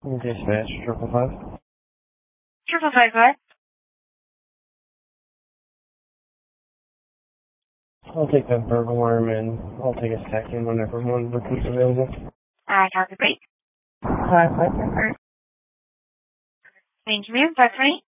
Dispatch, 555. 555, go ahead. I'll take that verbal worm and I'll take a second whenever one becomes available. Alright, have a great. 555. Thank you, ma'am. 520.